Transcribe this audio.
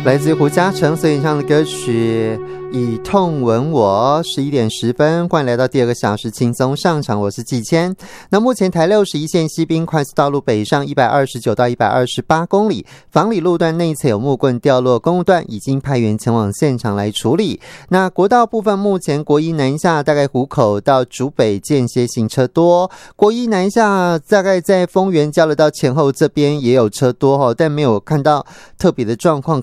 来自胡嘉诚所演唱的歌曲以痛吻我。11点10分，欢迎来到第二个小时轻松上场，我是季谦。那目前台61线西滨快速道路北上129到128公里，房里路段内侧有木棍掉落，公务段已经派员前往现场来处理。那国道部分，目前国一南下大概湖口到竹北间歇行车多，国一南下大概在丰原交流道前后这边也有车多，但没有看到特别的状况，